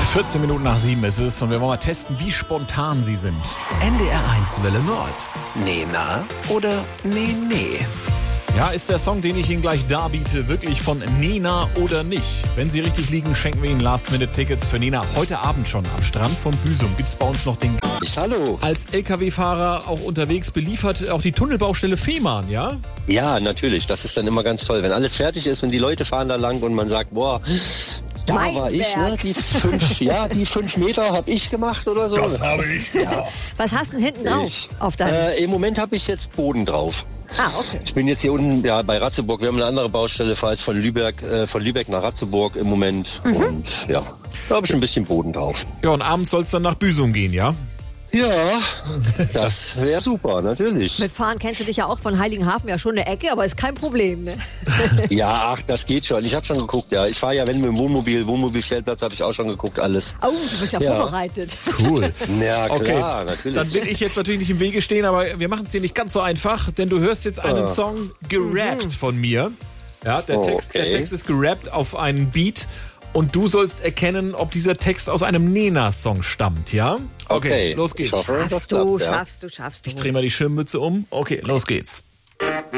14 Minuten nach 7 ist es und wir wollen mal testen, wie spontan Sie sind. NDR1 Welle Nord. Nee, na oder nee, nee. Ja, ist der Song, den ich Ihnen gleich darbiete, wirklich von Nena oder nicht? Wenn Sie richtig liegen, schenken wir Ihnen Last-Minute-Tickets für Nena. Heute Abend schon am Strand von Büsum gibt's bei uns noch den... Hallo. Als LKW-Fahrer auch unterwegs beliefert auch die Tunnelbaustelle Fehmarn, ja? Ja, natürlich. Das ist dann immer ganz toll. Wenn alles fertig ist und die Leute fahren da lang und man sagt, boah, da Mein war ich, ne? Die 5 Meter habe ich gemacht oder so. Das habe ich. Ja. Was hast du denn hinten drauf auf deinem... Im Moment habe ich jetzt Boden drauf. Ah, okay. Ich bin jetzt hier unten bei Ratzeburg. Wir haben eine andere Baustelle, fahre jetzt von Lübeck nach Ratzeburg im Moment. Und ja, da habe ich ein bisschen Boden drauf. Ja, und abends soll's dann nach Büsum gehen, ja? Ja, das wäre super, natürlich. Mit Fahren kennst du dich ja auch von Heiligenhafen ja schon eine Ecke, aber ist kein Problem, ne? Ja, ach, das geht schon. Ich habe schon geguckt, ja. Ich fahre ja, wenn mit dem Wohnmobilstellplatz habe ich auch schon geguckt, alles. Oh, du bist ja vorbereitet. Cool. Ja, klar, Okay, natürlich. dann will ich jetzt natürlich nicht im Wege stehen, aber wir machen es dir nicht ganz so einfach, denn du hörst jetzt einen Song gerappt von mir. Ja, der Text ist gerappt auf einen Beat und du sollst erkennen, ob dieser Text aus einem Nena-Song stammt, ja? Okay, los geht's. Ich hoffe, das Schaffst du, klappt, ja. schaffst du. Ich drehe mal die Schirmmütze um. Okay, los geht's.